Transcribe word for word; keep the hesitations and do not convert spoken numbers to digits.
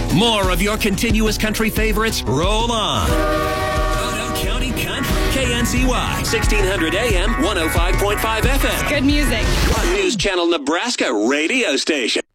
More of your continuous country favorites roll on. Otoe County Country. K N C Y, sixteen hundred A M, one oh five point five F M. Good music. A News Channel Nebraska radio station.